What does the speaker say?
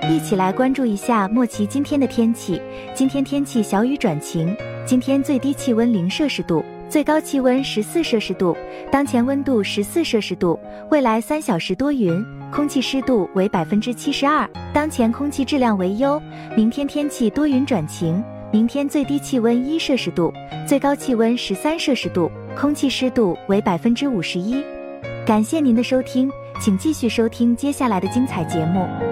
一起来关注一下莫奇今天的天气。今天天气小雨转晴，今天最低气温0摄氏度，最高气温14摄氏度，当前温度14摄氏度，未来3小时多云，空气湿度为72%，当前空气质量为优。明天天气多云转晴，明天最低气温1摄氏度，最高气温13摄氏度，空气湿度为51%。感谢您的收听，请继续收听接下来的精彩节目。